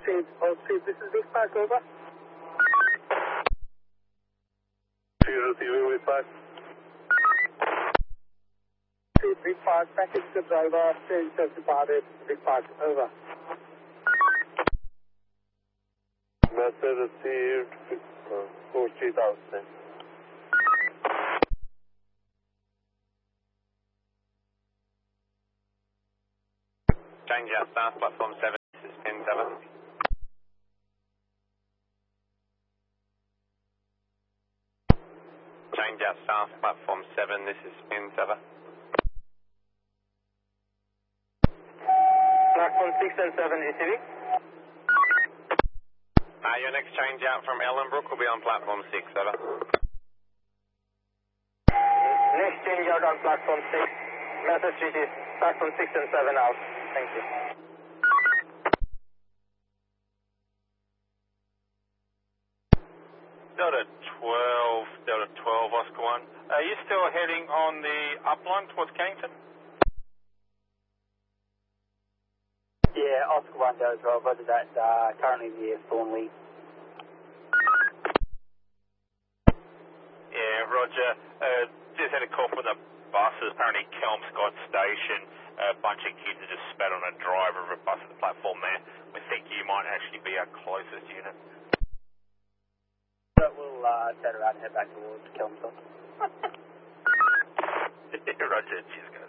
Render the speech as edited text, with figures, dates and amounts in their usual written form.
this is Big Park, over. 0 Big Park. Big Park, package the driver, change has departed, Big Park, over. Message received, 40,000. Change out staff, platform 7, this is pin 7. Change out staff, platform 7, this is pin 7. Platform 6 and 7 receiving. Your next change out from Ellenbrook will be on platform 6, over. Next change out on platform 6. Message received. Platform 6 and 7 out. Thank you. Delta 12, Oscar 1. Are you still heading on the upline towards Cannington? Yeah, Oscar 1 goes well, roger that. Currently near Thornley. Yeah, roger. Just had a call from the buses. Apparently Kelmscott Station, a bunch of kids have just spat on a driver of a bus at the platform there. We think you might actually be our closest unit. So we'll turn around and head back towards Kelmscott. Roger, cheers guys.